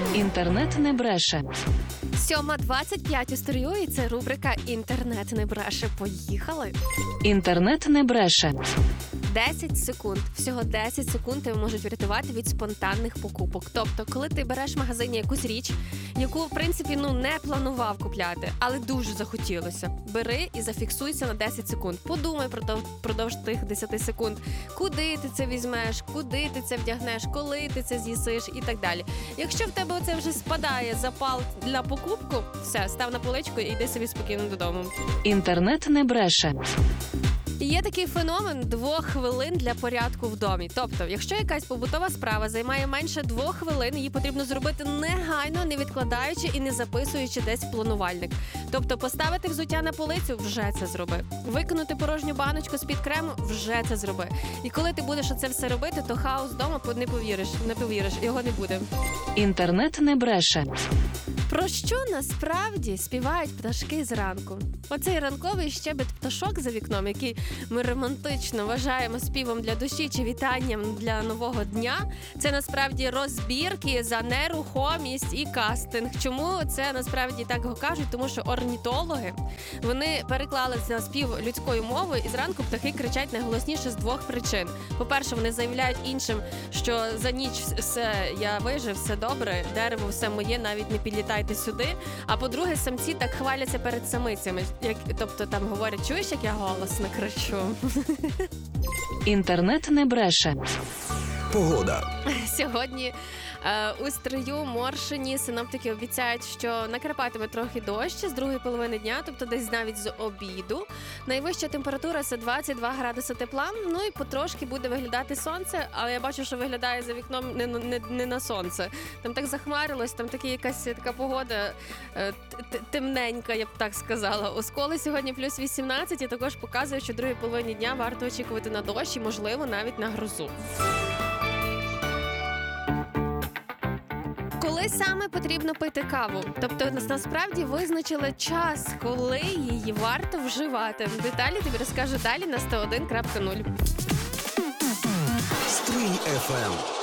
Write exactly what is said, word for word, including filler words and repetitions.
Інтернет не бреше. сьома двадцять п'ять у стрію, і це рубрика «Інтернет не бреше». Поїхали! Інтернет не бреше. десять секунд. Всього десять секунд тебе можуть врятувати від спонтанних покупок. Тобто, коли ти береш в магазині якусь річ, яку, в принципі, ну, не планував купляти, але дуже захотілося, бери і зафіксуйся на десять секунд. Подумай продовж тих десяти секунд, куди ти це візьмеш, куди ти це вдягнеш, коли ти це з'їсиш і так далі. Якщо в тебе оце вже спадає запал для покупку, все, став на поличку і йди собі спокійно додому. Інтернет не бреше. Є такий феномен двох хвилин для порядку в домі. Тобто, якщо якась побутова справа займає менше двох хвилин, її потрібно зробити негайно, не відкладаючи і не записуючи десь в планувальник. Тобто, поставити взуття на полицю – вже це зроби. Викинути порожню баночку з-під крему – вже це зроби. І коли ти будеш оце все робити, то хаос вдома не повіриш, не повіриш, його не буде. Інтернет не бреше. Про що насправді співають пташки зранку? Оцей ранковий щебет пташок за вікном, який ми романтично вважаємо співом для душі чи вітанням для нового дня, це насправді розбірки за нерухомість і кастинг. Чому це насправді так кажуть? Тому що орнітологи, вони переклали за спів людською мовою, і зранку птахи кричать найголосніше з двох причин. По-перше, вони заявляють іншим, що за ніч все, я вижив, все добре, дерево все моє, навіть не підлітайте сюди. А по-друге, самці так хваляться перед самицями. Як, тобто там говорять, чуєш, як я голосно кричу? Інтернет не бреше. Погода. Сьогодні е, у Стрию, Моршині синоптики обіцяють, що накрапатиме трохи дощ з другої половини дня, тобто десь навіть з обіду. Найвища температура – це двадцять два градуси тепла, ну і потрошки буде виглядати сонце, але я бачу, що виглядає за вікном не, не, не на сонце. Там так захмарилось, там такі, якась така погода е, темненька, я б так сказала. У Сколі сьогодні плюс вісімнадцять і також показує, що в другій половині дня варто очікувати на дощ і, можливо, навіть на грозу. Коли саме потрібно пити каву? Тобто, насправді визначили час, коли її варто вживати. Деталі тобі розкажу далі на сто один крапка нуль. Стрий еф ем.